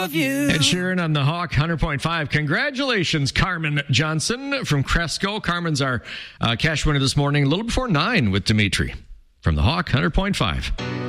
of you. Ed Sheeran on the Hawk 100.5. Congratulations, Carmen Johnson from Cresco. Carmen's our cash winner this morning, a little before 9 with Dimitri from the Hawk 100.5.